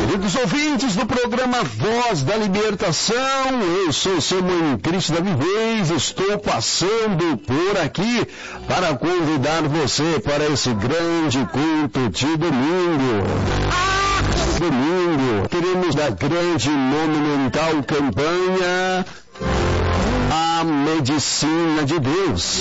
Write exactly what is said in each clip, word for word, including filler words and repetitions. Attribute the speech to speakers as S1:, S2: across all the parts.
S1: Queridos ouvintes do programa Voz da Libertação, eu sou o seu irmão em Cristo Davi Reis, estou passando por aqui para convidar você para esse grande culto de domingo. Domingo, teremos da grande monumental campanha A Medicina de Deus.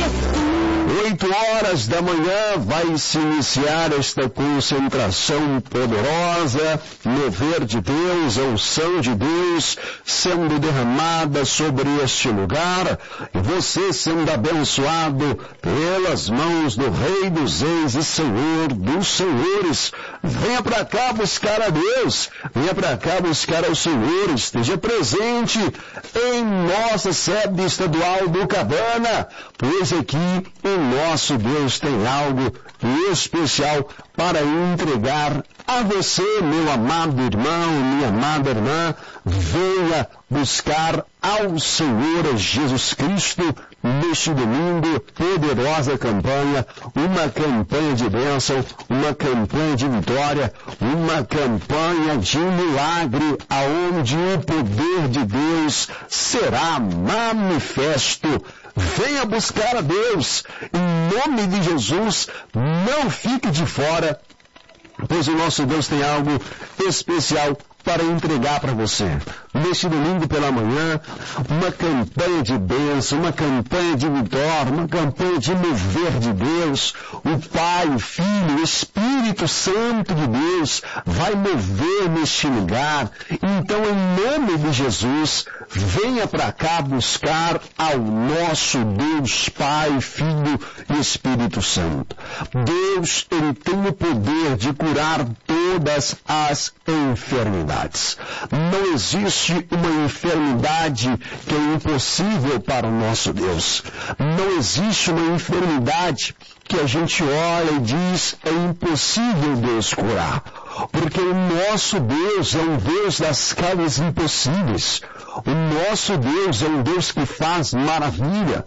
S1: Oito horas da manhã vai se iniciar esta concentração poderosa, mover de Deus, a unção de Deus sendo derramada sobre este lugar, e você sendo abençoado pelas mãos do Rei dos Reis e Senhor dos Senhores. Venha para cá buscar a Deus, venha para cá buscar ao Senhor, esteja presente em nossa sede estadual do Cabana, pois aqui o nosso Deus tem algo especial para entregar a você, meu amado irmão, minha amada irmã. Venha buscar ao Senhor Jesus Cristo neste domingo, poderosa campanha, uma campanha de bênção, uma campanha de vitória, uma campanha de milagre, aonde o poder de Deus será manifesto. Venha buscar a Deus, em nome de Jesus, não fique de fora, pois o nosso Deus tem algo especial para entregar para você. Neste domingo pela manhã, uma campanha de bênção, uma campanha de vitória, uma campanha de mover de Deus. O Pai, o Filho, o Espírito Santo de Deus vai mover neste lugar. Então, em nome de Jesus, venha para cá buscar ao nosso Deus, Pai, Filho e Espírito Santo. Deus, Ele tem o poder de curar todas as enfermidades. Não existe uma enfermidade que é impossível para o nosso Deus. Não existe uma enfermidade que a gente olha e diz é impossível Deus curar. Porque o nosso Deus é um Deus das causas impossíveis. O nosso Deus é um Deus que faz maravilha.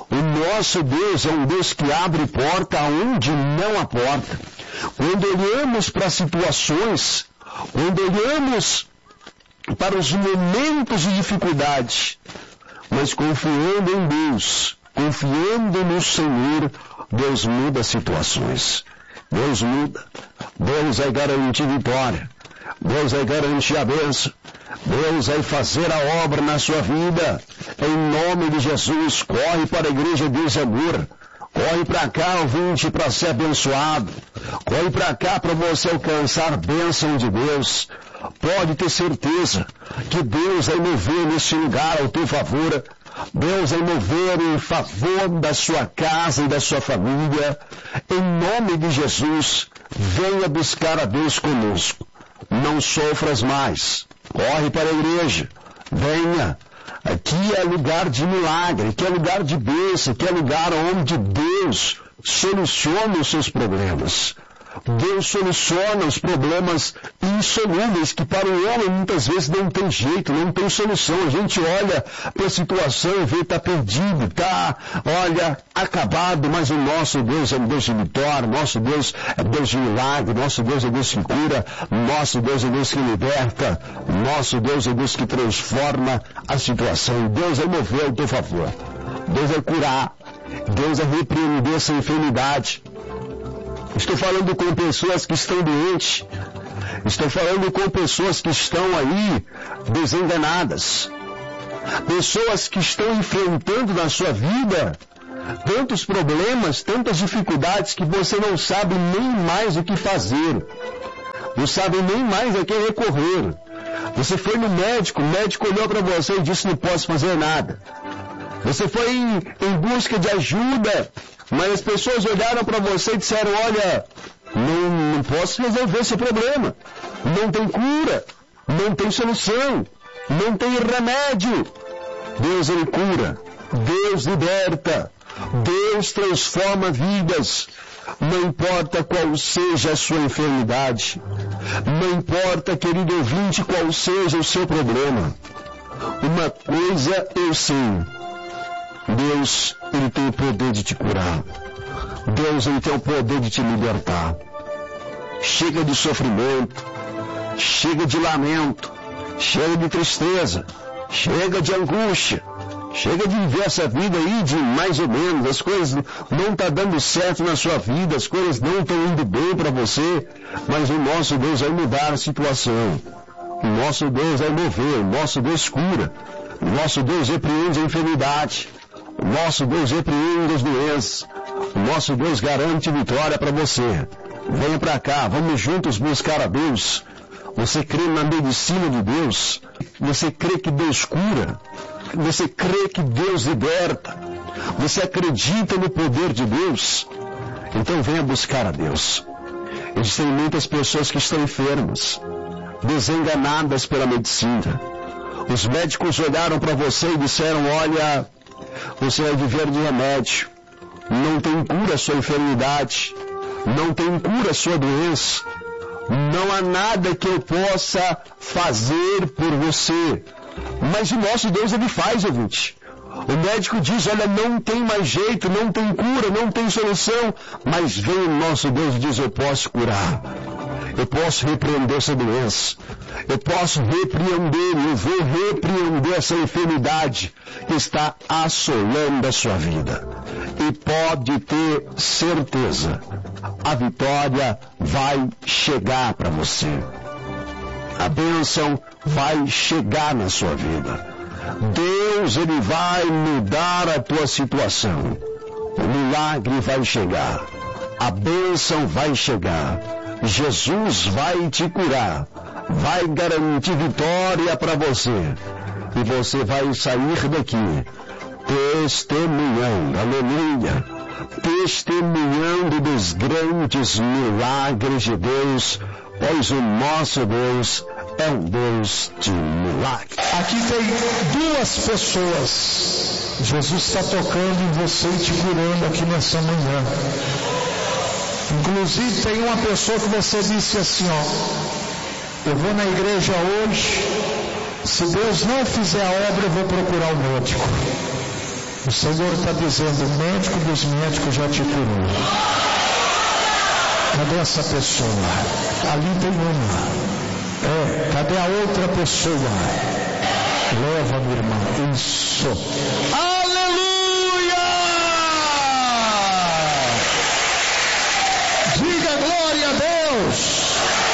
S1: O nosso Deus é um Deus que abre porta onde não há porta. Quando olhamos para situações, quando olhamos para os momentos de dificuldade, mas confiando em Deus, confiando no Senhor, Deus muda situações. Deus muda. Deus vai garantir vitória. Deus vai garantir a bênção. Deus vai fazer a obra na sua vida. Em nome de Jesus, corre para a igreja Deus é Amor. Corre para cá, ouvinte, para ser abençoado. Corre para cá para você alcançar a bênção de Deus. Pode ter certeza que Deus vai mover nesse lugar ao teu favor. Deus vai mover em favor da sua casa e da sua família. Em nome de Jesus, venha buscar a Deus conosco. Não sofras mais. Corre para a igreja. Venha. Aqui é lugar de milagre, aqui é lugar de bênção, aqui é lugar onde Deus soluciona os seus problemas. Deus soluciona os problemas insolúveis que para o homem muitas vezes não tem jeito, não tem solução. A gente olha para a situação e vê que está perdido, está, olha, acabado, mas o nosso Deus é um Deus de vitória, nosso Deus é Deus de milagre, nosso Deus é Deus que cura, nosso Deus é Deus que liberta, nosso Deus é Deus que transforma a situação. Deus vai mover ao teu favor, Deus vai curar, Deus vai repreender essa enfermidade. Estou falando com pessoas que estão doentes. Estou falando com pessoas que estão aí desenganadas. Pessoas que estão enfrentando na sua vida tantos problemas, tantas dificuldades que você não sabe nem mais o que fazer. Não sabe nem mais a quem recorrer. Você foi no médico, o médico olhou para você e disse não posso fazer nada. Você foi em, em busca de ajuda, mas as pessoas olharam para você e disseram, olha, não, não posso resolver esse problema. Não tem cura, não tem solução, não tem remédio. Deus, Ele cura, Deus liberta, Deus transforma vidas. Não importa qual seja a sua enfermidade, não importa, querido ouvinte, qual seja o seu problema. Uma coisa eu sei, Deus, Ele tem o poder de te curar. Deus, Ele tem o poder de te libertar. Chega de sofrimento, chega de lamento, chega de tristeza, chega de angústia, chega de viver essa vida aí de mais ou menos, as coisas não estão dando certo na sua vida, as coisas não estão indo bem para você, mas o nosso Deus vai mudar a situação, o nosso Deus vai mover, o nosso Deus cura, o nosso Deus repreende a enfermidade, o nosso Deus repreende as doenças, o nosso Deus garante vitória para você. Venha para cá, vamos juntos buscar a Deus. Você crê na medicina de Deus? Você crê que Deus cura? Você crê que Deus liberta? Você acredita no poder de Deus? Então venha buscar a Deus. Existem muitas pessoas que estão enfermas, desenganadas pela medicina. Os médicos olharam para você e disseram, olha, você vai viver de remédio. Não tem cura a sua enfermidade. Não tem cura a sua doença. Não há nada que eu possa fazer por você. Mas o nosso Deus, Ele faz, ouvinte. O médico diz, olha, não tem mais jeito, não tem cura, não tem solução. Mas vem o nosso Deus e diz, eu posso curar. Eu posso repreender essa doença. Eu posso repreender, eu vou repreender essa enfermidade que está assolando a sua vida. E pode ter certeza, a vitória vai chegar para você. A bênção vai chegar na sua vida. Deus, Ele vai mudar a tua situação. O milagre vai chegar. A bênção vai chegar. Jesus vai te curar. Vai garantir vitória para você. E você vai sair daqui testemunhando, aleluia, testemunhando dos grandes milagres de Deus, pois o nosso Deus é um Deus de milagres.
S2: Aqui tem duas pessoas. Jesus está tocando em você e te curando aqui nessa manhã. Inclusive tem uma pessoa que você disse assim, ó, eu vou na igreja hoje, se Deus não fizer a obra eu vou procurar o médico. O Senhor está dizendo, o médico dos médicos já te curou. Cadê essa pessoa? Ali tem uma. É, cadê a outra pessoa? Leva, meu irmão. Isso. Aleluia! Diga glória a Deus.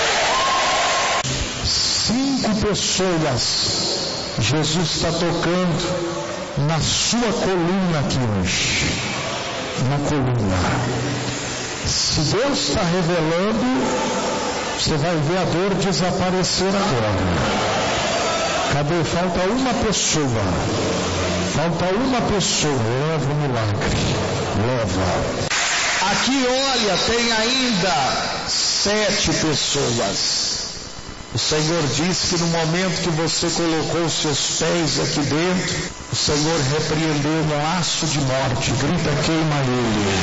S2: Cinco pessoas Jesus está tocando na sua coluna aqui hoje. Na coluna. Se Deus está revelando, você vai ver a dor desaparecer agora. Cadê? Falta uma pessoa. Falta uma pessoa. Leva o milagre. Leva. Aqui, olha, tem ainda sete pessoas. O Senhor disse que no momento que você colocou os seus pés aqui dentro, o Senhor repreendeu um laço de morte. Grita, queima ele.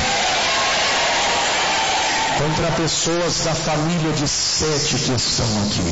S2: Contra pessoas da família de sete que estão aqui.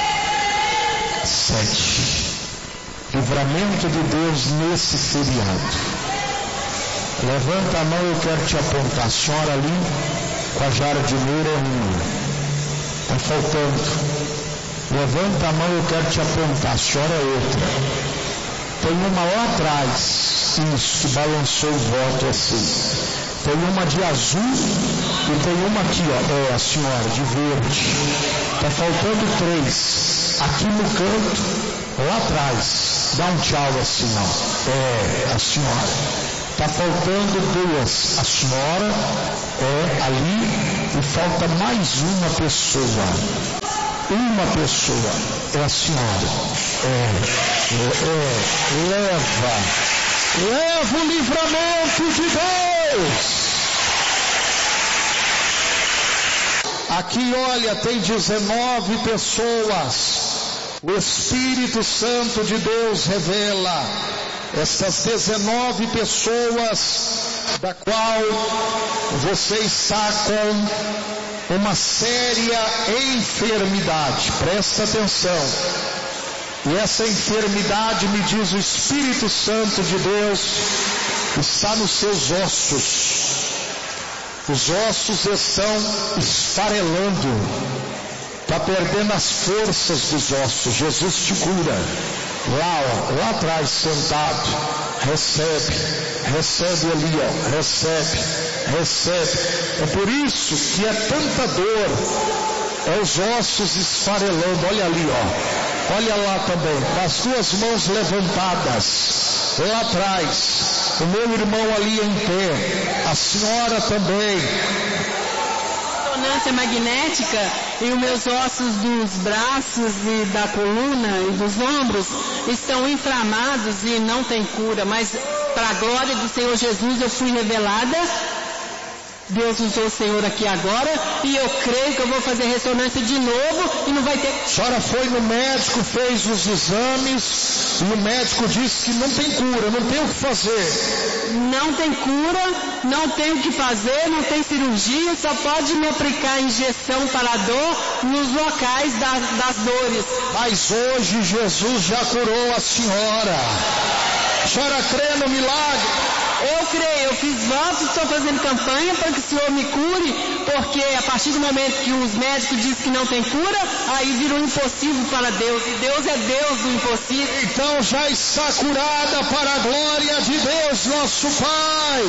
S2: Sete. Livramento de Deus nesse feriado. Levanta a mão, eu quero te apontar. A senhora ali, com a jardineira é uma. Está faltando. Levanta a mão, eu quero te apontar. A senhora é outra. Tem uma lá atrás. Isso, que balançou o voto assim. Tem uma de azul e tem uma aqui, ó. É a senhora, de verde. Está faltando três. Aqui no canto, lá atrás. Dá um tchau assim, ó. É, a senhora. Está faltando duas. A senhora é ali e falta mais uma pessoa. Uma pessoa é a senhora. É, é, leva, leva o livramento de Deus. Aqui, olha, tem dezenove pessoas. O Espírito Santo de Deus revela essas dezenove pessoas, da qual você está com uma séria enfermidade. Presta atenção. E essa enfermidade, me diz o Espírito Santo de Deus, está nos seus ossos. Os ossos estão esfarelando. está perdendo as forças dos ossos, Jesus te cura. Lá, ó, lá atrás, sentado, recebe, recebe ali, ó, recebe, recebe. É por isso que é tanta dor, é os ossos esfarelando, olha ali, ó, olha lá também, com as duas mãos levantadas, lá atrás, o meu irmão ali em pé, a senhora também.
S3: Ressonância magnética e os meus ossos dos braços e da coluna e dos ombros estão inflamados e não tem cura, mas para a glória do Senhor Jesus eu fui revelada. Deus usou o Senhor aqui agora e eu creio que eu vou fazer ressonância de novo e não vai ter...
S2: A senhora foi no médico, fez os exames e o médico disse que não tem cura, não tem o que fazer.
S3: Não tem cura, não tem o que fazer, não tem cirurgia, só pode me aplicar injeção para a dor nos locais da, das dores.
S2: Mas hoje Jesus já curou a senhora. A senhora crê no milagre?
S3: Eu creio, eu fiz votos, estou fazendo campanha para que o Senhor me cure, porque a partir do momento que os médicos dizem que não tem cura, aí virou impossível para Deus, e Deus é Deus do impossível.
S2: Então já está curada para a glória de Deus, nosso Pai.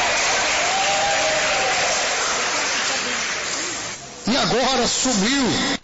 S2: E agora sumiu.